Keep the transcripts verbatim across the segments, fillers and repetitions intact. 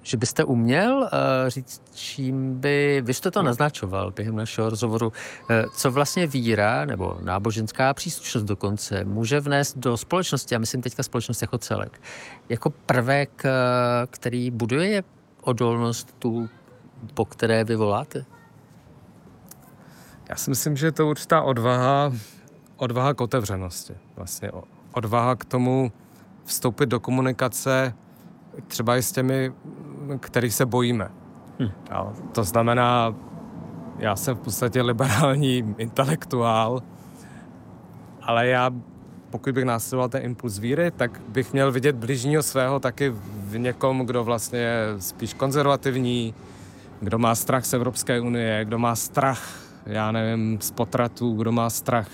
že byste uměl uh, říct, čím by, vy jste to naznačoval během našeho rozhovoru, uh, co vlastně víra nebo náboženská příslušnost dokonce může vnést do společnosti, a myslím teďka společnost jako celek, jako prvek, uh, který buduje odolnost tu, po které vy voláte? Já si myslím, že je to určitá odvaha, odvaha k otevřenosti. Vlastně odvaha k tomu vstoupit do komunikace třeba i s těmi, kterých se bojíme. Hm. To znamená, já jsem v podstatě liberální intelektuál, ale já, pokud bych následoval ten impuls víry, tak bych měl vidět bližního svého taky v někom, kdo vlastně je spíš konzervativní, kdo má strach z Evropské unie, kdo má strach, já nevím, z potratů, kdo má strach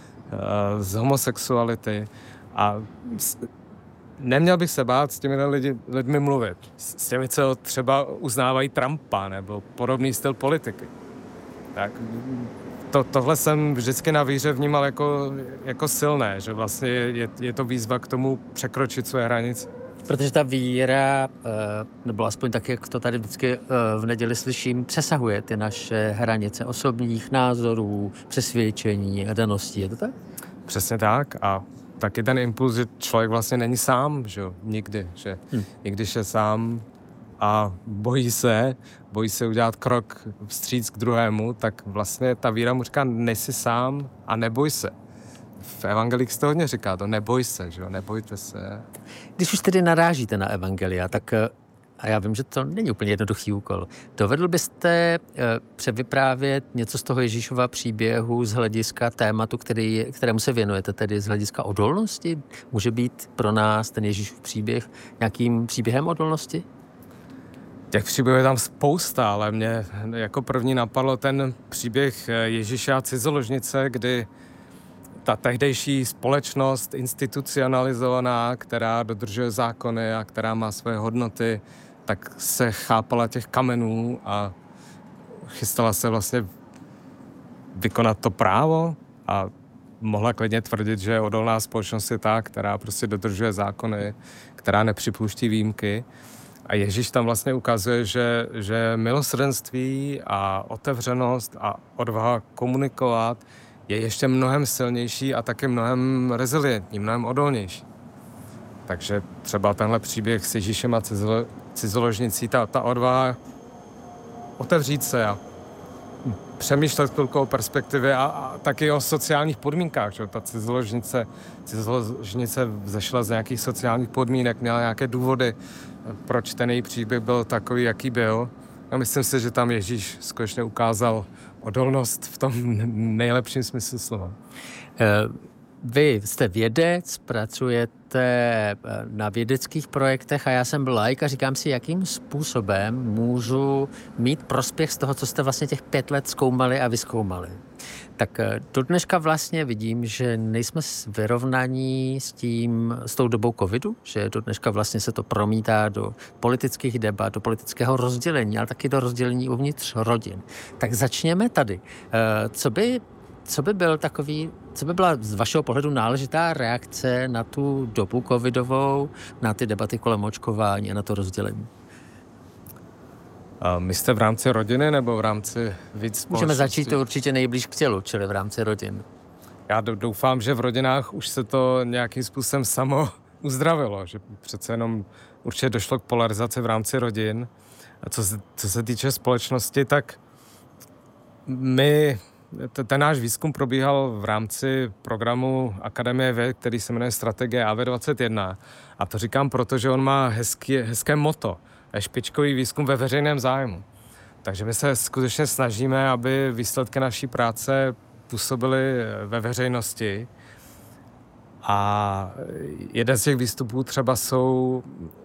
uh, z homosexuality. A s, neměl bych se bát s těmi lidi, lidmi mluvit. S, s těmi, co třeba uznávají Trumpa nebo podobný styl politiky. Tak to, tohle jsem vždycky na víře vnímal jako, jako silné, že vlastně je, je to výzva k tomu překročit své hranice. Protože ta víra, nebo aspoň tak, jak to tady vždycky v neděli slyším, přesahuje ty naše hranice osobních názorů, přesvědčení a daností. Je to tak? Přesně tak. A taky ten impuls, že člověk vlastně není sám, že jo, nikdy. Že hm. I když je sám a bojí se, bojí se udělat krok vstříc k druhému, tak vlastně ta víra mu říká, nejsi sám a neboj se. V evangelích se to hodně říká, to neboj se, že jo, nebojte se. Když už tedy narážíte na evangelia, tak, a já vím, že to není úplně jednoduchý úkol, dovedl byste převyprávět něco z toho Ježíšova příběhu z hlediska tématu, který, kterému se věnujete, tedy z hlediska odolnosti? Může být pro nás ten Ježíšův příběh nějakým příběhem odolnosti? Těch příběhů je tam spousta, ale mě jako první napadlo ten příběh Ježíše a cizoložnice, kdy ta tehdejší společnost institucionalizovaná, která dodržuje zákony a která má své hodnoty, tak se chápala těch kamenů a chystala se vlastně vykonat to právo a mohla klidně tvrdit, že odolná společnost je ta, která prostě dodržuje zákony, která nepřipouští výjimky. A Ježíš tam vlastně ukazuje, že, že milosrdenství a otevřenost a odvaha komunikovat je ještě mnohem silnější a taky mnohem rezilientní, mnohem odolnější. Takže třeba tenhle příběh s Ježíšem a cizolo, cizoložnicí, ta, ta odvaha otevřít se a přemýšlet chvilku o perspektivě a, a taky o sociálních podmínkách. Že? Ta cizoložnice, cizoložnice vzešla z nějakých sociálních podmínek, měla nějaké důvody, proč ten její příběh byl takový, jaký byl. A myslím si, že tam Ježíš skutečně ukázal odolnost v tom nejlepším smyslu slova. Vy jste vědec, pracujete na vědeckých projektech a já jsem laik a říkám si, jakým způsobem můžu mít prospěch z toho, co jste vlastně těch pět let zkoumali a vyzkoumali. Tak do dneška vlastně vidím, že nejsme vyrovnaní s tím, s tou dobou covidu, že do dneška vlastně se to promítá do politických debat, do politického rozdělení, ale taky do rozdělení uvnitř rodin. Tak začněme tady. Co by, co by byl takový, co by byla z vašeho pohledu náležitá reakce na tu dobu covidovou, na ty debaty kolem očkování a na to rozdělení? A my jste v rámci rodiny nebo v rámci víc společnosti? Můžeme začít to určitě nejblíž k tělu, čili v rámci rodin. Já doufám, že v rodinách už se to nějakým způsobem samo uzdravilo, že přece jenom určitě došlo k polarizaci v rámci rodin. A co se, co se týče společnosti, tak my, ten náš výzkum probíhal v rámci programu Akademie věd, který se jmenuje Strategie A V dvacet jedna. A to říkám proto, že on má hezký, hezké motto. Špičkový výzkum ve veřejném zájmu. Takže my se skutečně snažíme, aby výsledky naší práce působily ve veřejnosti. A jeden z těch výstupů třeba jsou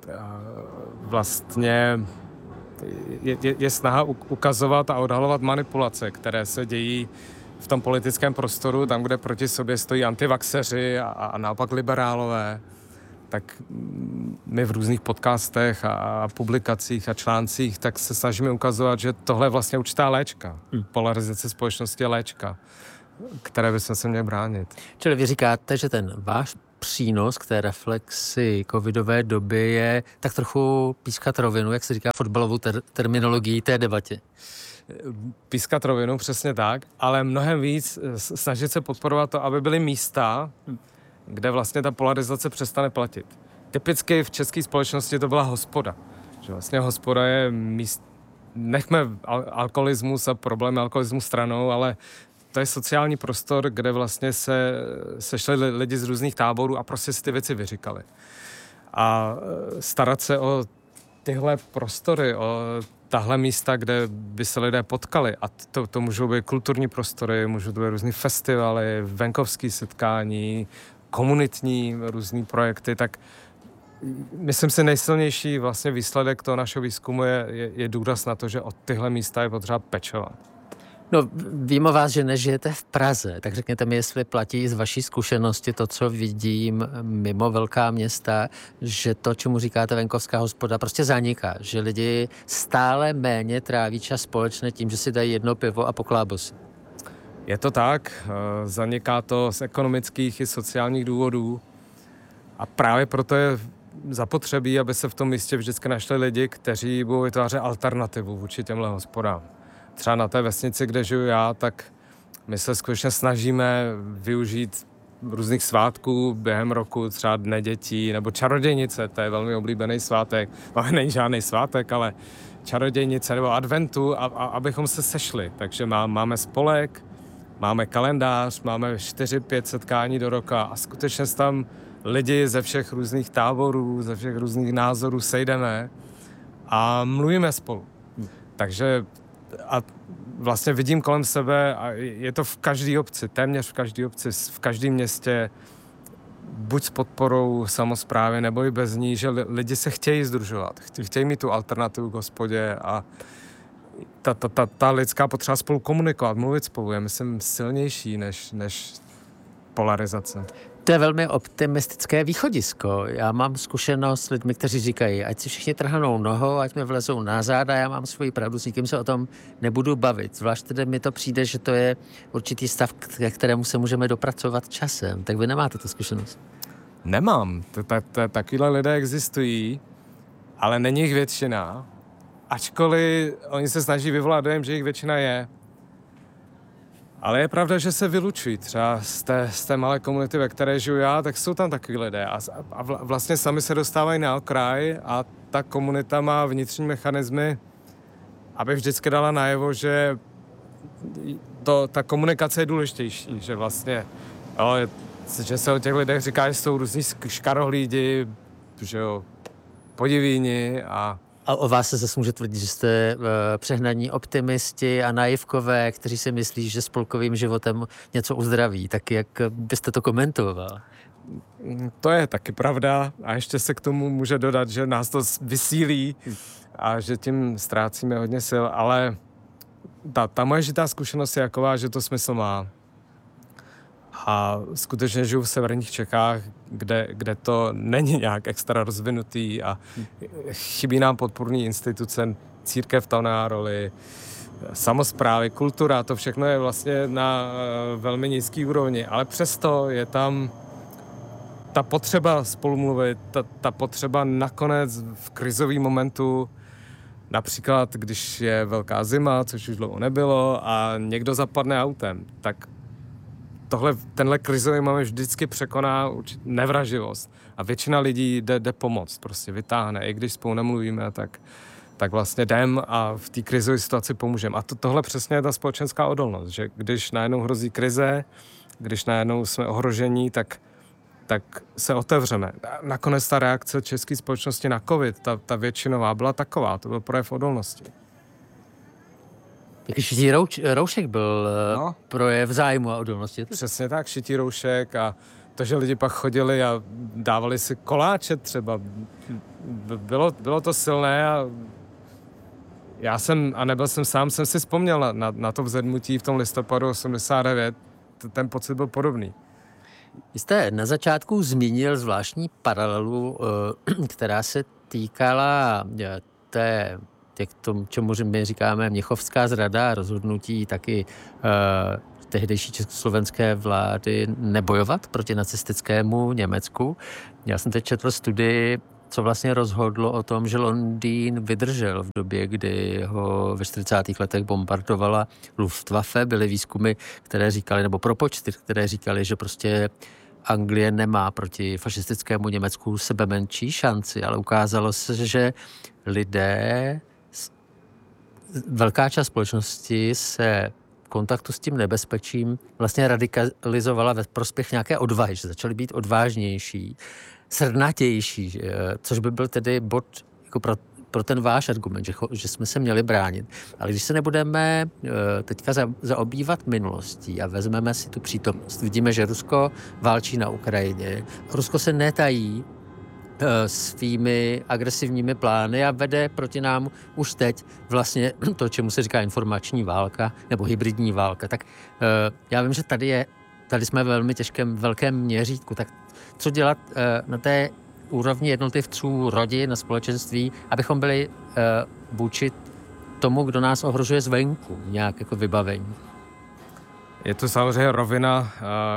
vlastně je, je, je snaha ukazovat a odhalovat manipulace, které se dějí v tom politickém prostoru, tam, kde proti sobě stojí antivaxeři a, a naopak liberálové. Tak my v různých podcastech a publikacích a článcích tak se snažíme ukazovat, že tohle je vlastně určitá léčka. Hmm. Polarizace společnosti je léčka, které bychom se měli bránit. Čili vy říkáte, že ten váš přínos k té reflexi covidové doby je tak trochu pískat rovinu, jak se říká fotbalovou ter- terminologií té debatě. Pískat rovinu, přesně tak, ale mnohem víc snažit se podporovat to, aby byly místa, kde vlastně ta polarizace přestane platit. Typicky v české společnosti to byla hospoda. Že vlastně hospoda je míst... Nechme al- alkoholismus a problémy alkoholismu stranou, ale to je sociální prostor, kde vlastně se sešli lidi z různých táborů a prostě si ty věci vyříkali. A starat se o tyhle prostory, o tahle místa, kde by se lidé potkali, a to, to můžou být kulturní prostory, můžou to být různý festivaly, venkovské setkání, komunitní různý projekty, tak myslím si, nejsilnější vlastně výsledek toho našeho výzkumu je, je, je důraz na to, že od tyhle místa je potřeba pečovat. No, vím o vás, že nežijete v Praze, tak řekněte mi, jestli platí z vaší zkušenosti to, co vidím mimo velká města, že to, čemu říkáte venkovská hospoda, prostě zaniká, že lidi stále méně tráví čas společně tím, že si dají jedno pivo a poklábo si. Je to tak, zaniká to z ekonomických i sociálních důvodů a právě proto je zapotřebí, aby se v tom místě vždycky našli lidi, kteří budou vytvářet alternativu vůči těmhle hospodám. Třeba na té vesnici, kde žiju já, tak my se skutečně snažíme využít různých svátků během roku, třeba Dne dětí nebo Čarodějnice, to je velmi oblíbený svátek. Ale není žádný svátek, ale Čarodějnice nebo adventu, a, a, abychom se sešli. Takže má, máme spolek, máme kalendář, máme čtyři, pět setkání do roka a skutečně tam lidi ze všech různých táborů, ze všech různých názorů sejdeme a mluvíme spolu. Takže a vlastně vidím kolem sebe, a je to v každé obci, téměř v každé obci, v každém městě, buď s podporou samosprávy, nebo i bez ní, že lidi se chtějí sdružovat, chtějí mít tu alternativu k hospodě a ta, ta, ta, ta lidská potřeba spolu komunikovat, mluvit spolu je, myslím, silnější než, než polarizace. To je velmi optimistické východisko. Já mám zkušenost s lidmi, kteří říkají, ať si všichni trhanou nohou, ať mi vlezou na záda, já mám svoji pravdu, s nikým se o tom nebudu bavit. Zvlášť tedy mi to přijde, že to je určitý stav, ke kterému se můžeme dopracovat časem. Tak vy nemáte tu zkušenost? Nemám. Takovýhle lidé existují, ale není jich většina. Ačkoliv oni se snaží vyvolat dojem, že jich většina je. Ale je pravda, že se vylučují. Třeba z té, z té malé komunity, ve které žiju já, tak jsou tam takový lidé. A, a vlastně sami se dostávají na okraj a ta komunita má vnitřní mechanismy, aby vždycky dala najevo, že to, ta komunikace je důležitější. Že vlastně, jo, že se o těch lidech říká, že jsou různí škarohlídi, že jo, podivíni a A o vás se zase může tvrdit, že jste uh, přehnaní optimisti a naivkové, kteří si myslí, že spolkovým životem něco uzdraví. Tak jak byste to komentoval? To je taky pravda a ještě se k tomu může dodat, že nás to vysílí a že tím ztrácíme hodně sil, ale ta, ta moje žitá zkušenost je taková, že to smysl má. A skutečně žiju v severních Čechách, kde, kde to není nějak extra rozvinutý a chybí nám podpůrný instituce, církev tam má roli, samosprávy, kultura, to všechno je vlastně na velmi nízký úrovni, ale přesto je tam ta potřeba spolu mluvit, ta, ta potřeba nakonec v krizovém momentu, například když je velká zima, což už dlouho nebylo, a někdo zapadne autem, tak tohle, tenhle krizový moment vždycky překoná nevraživost a většina lidí jde, jde pomoct, prostě vytáhne, i když spolu nemluvíme, tak, tak vlastně jdem a v té krizové situaci pomůžeme. A to, tohle přesně je ta společenská odolnost, že když najednou hrozí krize, když najednou jsme ohrožení, tak, tak se otevřeme. Nakonec ta reakce české společnosti na covid, ta, ta většinová byla taková, to byl projev odolnosti. Šití rouč, roušek byl no. projev zájmu a odolnosti. Přesně tak, šití roušek a to, že lidi pak chodili a dávali si koláče třeba. Bylo, bylo to silné a já jsem, a nebyl jsem sám, jsem si vzpomněl na, na, na to vzedmutí v tom listopadu osmdesát devět. Ten pocit byl podobný. Vy jste na začátku zmínil zvláštní paralelu, která se týkala té jak tomu, čemu my říkáme Mnichovská zrada, rozhodnutí taky uh, tehdejší československé vlády nebojovat proti nacistickému Německu. Já jsem teď četl studii, co vlastně rozhodlo o tom, že Londýn vydržel v době, kdy ho ve čtyřicátých letech bombardovala Luftwaffe. Byly výzkumy, které říkali, nebo propočty, které říkali, že prostě Anglie nemá proti fašistickému Německu sebe menší šanci, ale ukázalo se, že lidé, velká část společnosti se v kontaktu s tím nebezpečím vlastně radikalizovala ve prospěch nějaké odvahy, že začaly být odvážnější, srdnatější, což by byl tedy bod jako pro, pro ten váš argument, že, že jsme se měli bránit. Ale když se nebudeme teďka za, zaobývat minulostí a vezmeme si tu přítomnost, vidíme, že Rusko válčí na Ukrajině. Rusko se netají svými agresivními plány a vede proti nám už teď vlastně to, čemu se říká informační válka nebo hybridní válka. Tak já vím, že tady je, tady jsme ve velmi těžkém, velkém měřítku, tak co dělat na té úrovni jednotlivců, rodin a společenství, abychom byli vůči tomu, kdo nás ohrožuje zvenku, nějak jako vybavení. Je to samozřejmě rovina,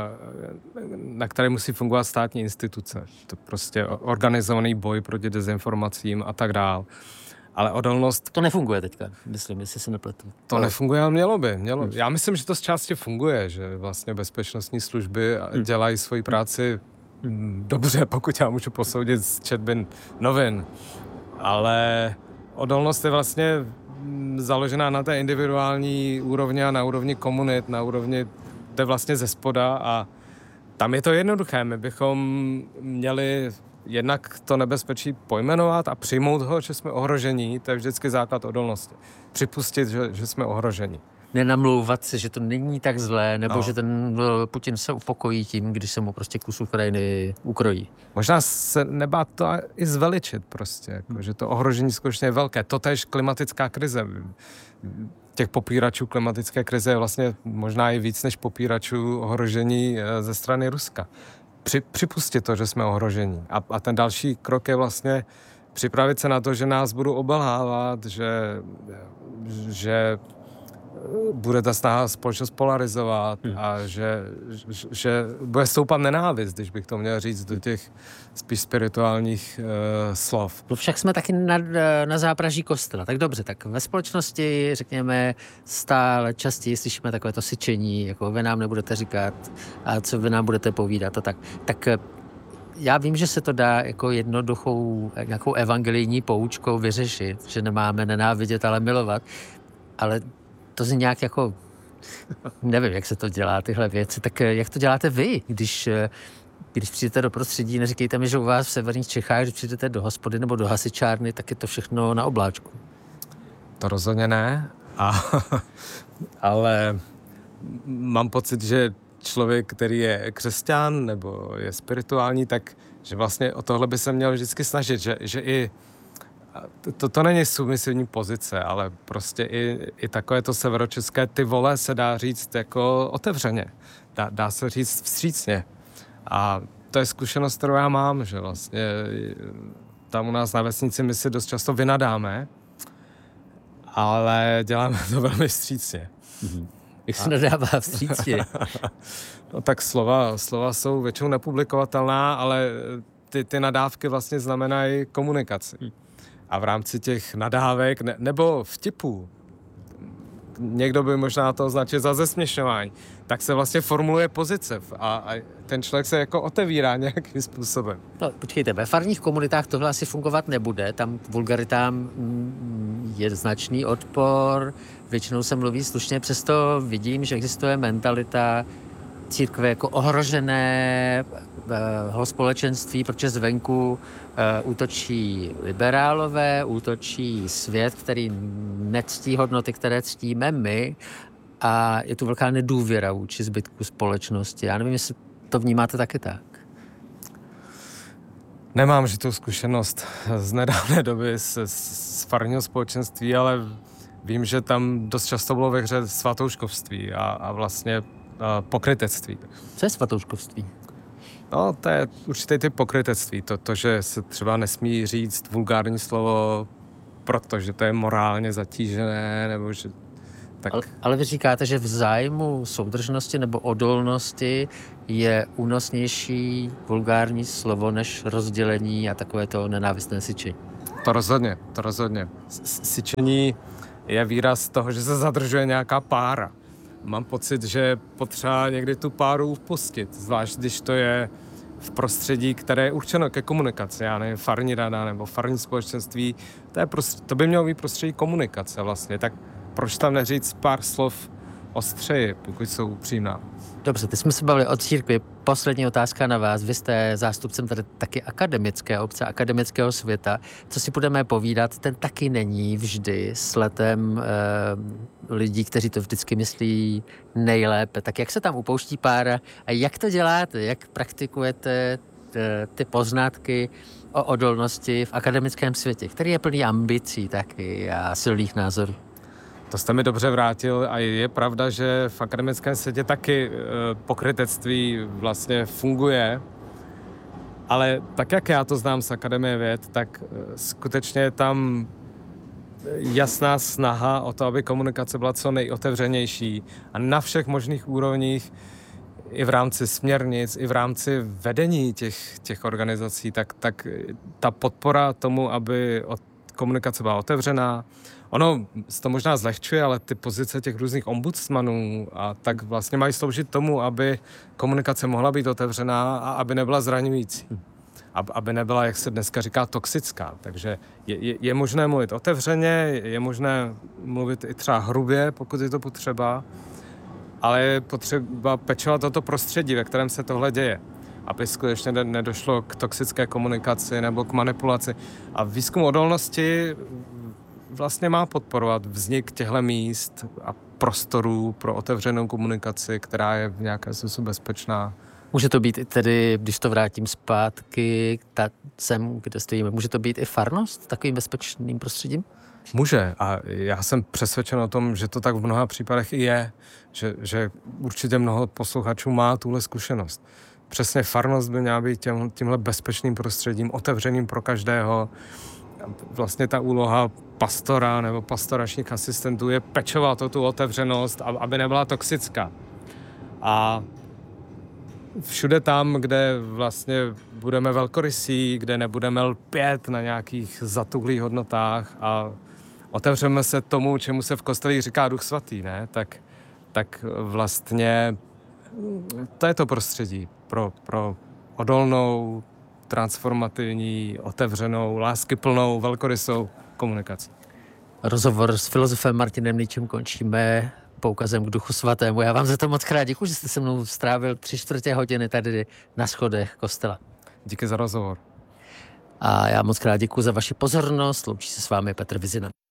na které musí fungovat státní instituce. To prostě organizovaný boj proti dezinformacím a tak dál. Ale odolnost... To nefunguje teďka, myslím, jestli se nepletu. To nefunguje, ale mělo by. Mělo. Já myslím, že to z části funguje, že vlastně bezpečnostní služby dělají svoji práci dobře, pokud já můžu posoudit z četby novin. Ale odolnost je vlastně založená na té individuální úrovni a na úrovni komunit, na úrovni, jde vlastně ze spoda a tam je to jednoduché. My bychom měli jednak to nebezpečí pojmenovat a přijmout ho, že jsme ohrožení, to je vždycky základ odolnosti. Připustit, že, že jsme ohroženi. Nenamlouvat si, že to není tak zlé, nebo no. že ten Putin se upokojí tím, když se mu prostě kus Ukrajiny ukrojí. Možná se nebát to i zveličit prostě, jako, že to ohrožení skutečně je velké. Totéž klimatická krize. Těch popíračů klimatické krize je vlastně možná i víc než popíračů ohrožení ze strany Ruska. Při, připustit to, že jsme ohrožení. A, a ten další krok je vlastně připravit se na to, že nás budou obelhávat, že, že bude ta snaha společnost polarizovat hmm. a že, že, že bude stoupat nenávist, když bych to měl říct do těch spíš spirituálních uh, slov. No však jsme taky na, na zápraží kostela. Tak dobře, tak ve společnosti, řekněme, stále častěji slyšíme takové to syčení, jako vy nám nebudete říkat a co vy nám budete povídat a tak. Tak já vím, že se to dá jako jednoduchou nějakou evangelijní poučkou vyřešit, že nemáme nenávidět, ale milovat, ale to zní nějak jako, nevím, jak se to dělá, tyhle věci, tak jak to děláte vy, když, když přijdete do prostředí, neříkejte mi, že u vás v severních Čechách, když přijdete do hospody nebo do hasičárny, tak je to všechno na obláčku. To rozhodně ne, a, ale mám pocit, že člověk, který je křesťan nebo je spirituální, tak že vlastně o tohle by se měl vždycky snažit, že, že i To, to není submisivní pozice, ale prostě i, i takové to severočeské ty vole se dá říct jako otevřeně. Dá, dá se říct vstřícně. A to je zkušenost, kterou já mám, že vlastně tam u nás na vesnici my si dost často vynadáme, ale děláme to velmi vstřícně. Mm-hmm. Jak se nadává vstřícně? No tak slova, slova jsou většinou nepublikovatelná, ale ty, ty nadávky vlastně znamenají komunikaci. Mm. A v rámci těch nadávek, ne, nebo vtipů, někdo by možná to označil za zesměšňování, tak se vlastně formuluje pozice a, a ten člověk se jako otevírá nějakým způsobem. No, počkejte, ve farních komunitách tohle asi fungovat nebude, tam vulgaritám je značný odpor, většinou se mluví slušně, přesto vidím, že existuje mentalita církve jako ohrožené uh, společenství, protože zvenku uh, útočí liberálové, útočí svět, který nectí hodnoty, které ctíme my a je tu velká nedůvěra vůči zbytku společnosti. Já nevím, jestli to vnímáte taky tak. Nemám žitou zkušenost z nedávné doby z, z farního společenství, ale vím, že tam dost často bylo ve hře svatouškovství a, a vlastně pokrytectví. Co je svatouškovství? No, to je určitý typ pokrytectví. To, to, že se třeba nesmí říct vulgární slovo protože to je morálně zatížené, nebo že tak... Ale, ale vy říkáte, že v zájmu soudržnosti nebo odolnosti je únosnější vulgární slovo než rozdělení a takové to nenávistné syčení. To rozhodně, to rozhodně. Syčení je výraz toho, že se zadržuje nějaká pára. Mám pocit, že je potřeba někdy tu páru upustit, zvlášť když to je v prostředí, které je určeno ke komunikaci. Já nevím, farní rada nebo farní společenství, to, je prostě, to by mělo být prostředí komunikace vlastně. Tak proč tam neříct pár slov ostřeji, pokud jsou upřímná? Dobře, teď jsme se bavili o církvi. Poslední otázka na vás. Vy jste zástupcem tady taky akademické obce, akademického světa. Co si budeme povídat, ten taky není vždy sletem e, lidí, kteří to vždycky myslí nejlépe. Tak jak se tam upouští pára a jak to děláte? Jak praktikujete t, ty poznatky o odolnosti v akademickém světě, který je plný ambicí taky a silných názorů? To jste mi dobře vrátil a je pravda, že v akademickém světě taky pokrytectví vlastně funguje, ale tak, jak já to znám z Akademie věd, tak skutečně je tam jasná snaha o to, aby komunikace byla co nejotevřenější a na všech možných úrovních, i v rámci směrnic, i v rámci vedení těch, těch organizací, tak, tak ta podpora tomu, aby komunikace byla otevřená. Ono to možná zlehčuje, ale ty pozice těch různých ombudsmanů a tak vlastně mají sloužit tomu, aby komunikace mohla být otevřená a aby nebyla zraňující. Aby nebyla, jak se dneska říká, toxická. Takže je, je, je možné mluvit otevřeně, je možné mluvit i třeba hrubě, pokud je to potřeba, ale je potřeba pečovat o to prostředí, ve kterém se tohle děje, aby skutečně nedošlo k toxické komunikaci nebo k manipulaci. A výzkum odolnosti vlastně má podporovat vznik těchto míst a prostorů pro otevřenou komunikaci, která je v nějakém smyslu bezpečná. Může to být i tedy, když to vrátím zpátky ta, sem, kde stojíme, může to být i farnost takovým bezpečným prostředím? Může a já jsem přesvědčen o tom, že to tak v mnoha případech i je, že, že určitě mnoho posluchačů má tuhle zkušenost. Přesně farnost by měla být tím, tímhle bezpečným prostředím, otevřeným pro každého. Vlastně ta úloha pastora nebo pastoračních asistentů je pečovat o tu otevřenost, aby nebyla toxická. A všude tam, kde vlastně budeme velkorysí, kde nebudeme lpět na nějakých zatuhlých hodnotách a otevřeme se tomu, čemu se v kostelích říká Duch svatý, ne? Tak, tak vlastně to je to prostředí pro, pro odolnou, transformativní, otevřenou, láskyplnou, velkorysou komunikaci. Rozhovor s filozofem Martinem Nýčem končíme poukazem k Duchu svatému. Já vám za to moc krát děkuji, že jste se mnou strávil tři čtvrtě hodiny tady na schodech kostela. Díky za rozhovor. A já moc krát děkuji za vaši pozornost. Loučí se s vámi Petr Vizina.